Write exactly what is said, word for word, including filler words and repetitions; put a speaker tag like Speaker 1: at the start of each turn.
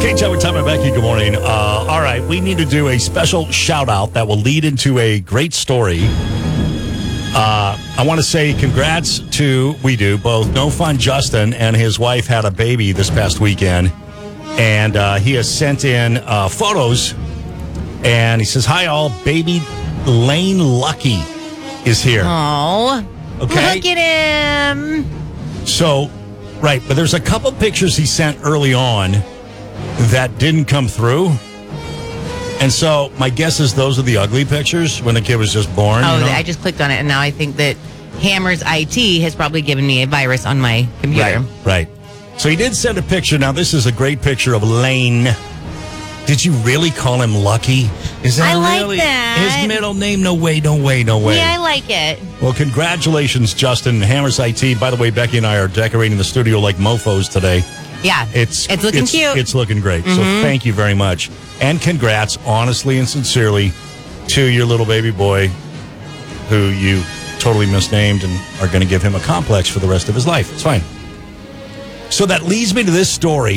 Speaker 1: Kate Tower, Tom and Becky, good morning. Uh, all right, we need to do a special shout out that will lead into a great story. Uh, I want to say congrats to, we do, both No Fun Justin and his wife had a baby this past weekend. And uh, he has sent in uh, photos. And he says, hi all, baby Lane Lucky is here.
Speaker 2: Oh,
Speaker 1: okay.
Speaker 2: Look at him.
Speaker 1: So, right, but there's a couple pictures he sent early on that didn't come through. And so my guess is those are the ugly pictures when the kid was just born.
Speaker 2: Oh,
Speaker 1: you know?
Speaker 2: I just clicked on it, and now I think that Hammers I T has probably given me a virus on my computer.
Speaker 1: Right, right. So he did send a picture. Now, this is a great picture of Lane. Did you really call him Lucky? Is that
Speaker 2: I like
Speaker 1: really
Speaker 2: that.
Speaker 1: his middle name? No way, no way, no way.
Speaker 2: Yeah, I like it.
Speaker 1: Well, congratulations, Justin. Hammers I T. By the way, Becky and I are decorating the studio like mofos today.
Speaker 2: Yeah,
Speaker 1: It's
Speaker 2: it's looking
Speaker 1: it's,
Speaker 2: cute.
Speaker 1: It's looking great. Mm-hmm. So thank you very much. And congrats, honestly and sincerely, to your little baby boy who you totally misnamed and are going to give him a complex for the rest of his life. It's fine. So that leads me to this story.